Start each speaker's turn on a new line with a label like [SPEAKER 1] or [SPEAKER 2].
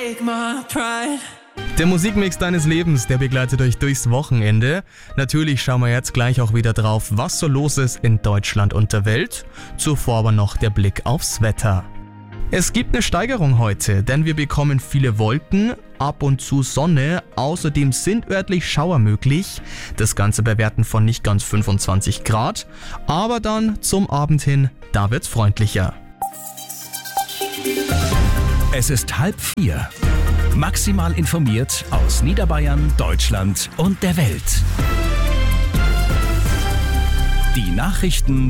[SPEAKER 1] take my pride.
[SPEAKER 2] Der Musikmix deines Lebens, der begleitet euch durchs Wochenende. Natürlich schauen wir jetzt gleich auch wieder drauf, was so los ist in Deutschland und der Welt. Zuvor aber noch der Blick aufs Wetter. Es gibt eine Steigerung heute, denn wir bekommen viele Wolken, ab und zu Sonne, außerdem sind örtlich Schauer möglich. Das Ganze bei Werten von nicht ganz 25 Grad, aber dann zum Abend hin, da wird's freundlicher.
[SPEAKER 3] Es ist 3:30. Maximal informiert aus Niederbayern, Deutschland und der Welt. Die Nachrichten